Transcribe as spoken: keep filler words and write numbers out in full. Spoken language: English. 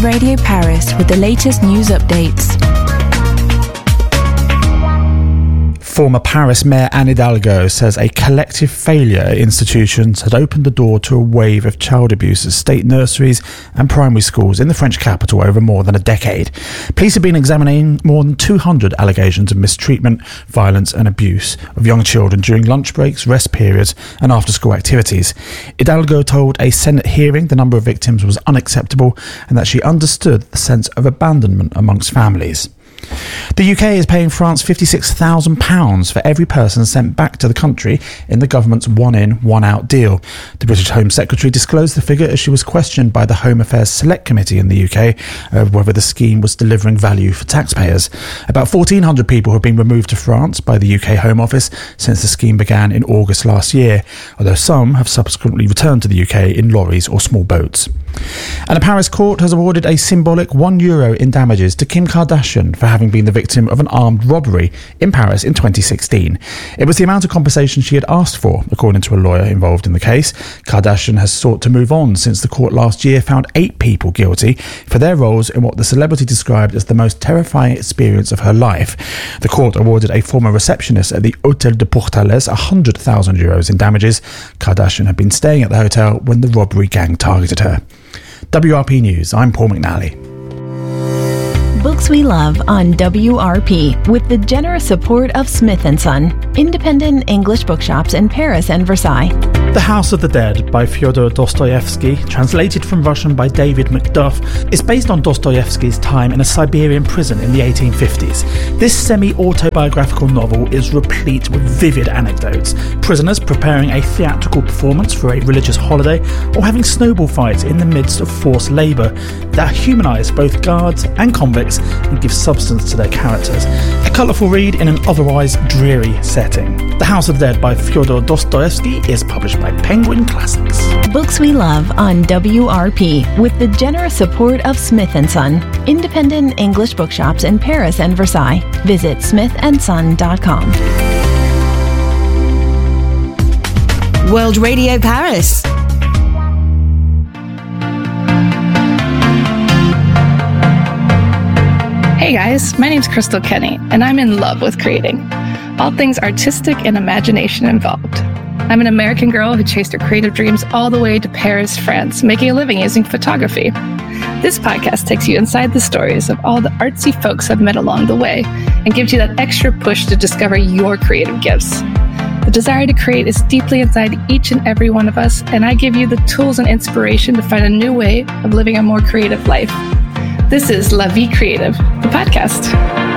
Radio Paris with the latest news updates. Former Paris Mayor Anne Hidalgo says a collective failure at institutions had opened the door to a wave of child abuse at state nurseries and primary schools in the French capital over more than a decade. Police have been examining more than two hundred allegations of mistreatment, violence and abuse of young children during lunch breaks, rest periods and after-school activities. Hidalgo told a Senate hearing the number of victims was unacceptable and that she understood the sense of abandonment amongst families. The U K is paying France fifty-six thousand pounds for every person sent back to the country in the government's one-in, one-out deal. The British Home Secretary disclosed the figure as she was questioned by the Home Affairs Select Committee in the U K over whether the scheme was delivering value for taxpayers. About fourteen hundred people have been removed to France by the U K Home Office since the scheme began in August last year, although some have subsequently returned to the U K in lorries or small boats. And a Paris court has awarded a symbolic one euro in damages to Kim Kardashian for having been the victim of an armed robbery in Paris in twenty sixteen. It was the amount of compensation she had asked for, according to a lawyer involved in the case. Kardashian has sought to move on since the court last year found eight people guilty for their roles in what the celebrity described as the most terrifying experience of her life. The court awarded a former receptionist at the Hôtel de Portales one hundred thousand euros in damages. Kardashian had been staying at the hotel when the robbery gang targeted her. W R P News, I'm Paul McNally. Books we love on W R P with the generous support of Smith and Son, independent English bookshops in Paris and Versailles. The House of the Dead by Fyodor Dostoevsky, translated from Russian by David Macduff, is based on Dostoevsky's time in a Siberian prison in the eighteen fifties. This semi-autobiographical novel is replete with vivid anecdotes, prisoners preparing a theatrical performance for a religious holiday, or having snowball fights in the midst of forced labour that humanise both guards and convicts and give substance to their characters. A colourful read in an otherwise dreary setting. The House of the Dead by Fyodor Dostoevsky is published by Penguin Classics. Books we love on W R P with the generous support of Smith and Son, independent English bookshops in Paris and Versailles. Visit smith and son dot com. World Radio Paris. Hey guys, my name's Crystal Kenny, and I'm in love with creating. All things artistic and imagination involved. I'm an American girl who chased her creative dreams all the way to Paris, France, making a living using photography. This podcast takes you inside the stories of all the artsy folks I've met along the way and gives you that extra push to discover your creative gifts. The desire to create is deeply inside each and every one of us, and I give you the tools and inspiration to find a new way of living a more creative life. This is La Vie Creative, the podcast.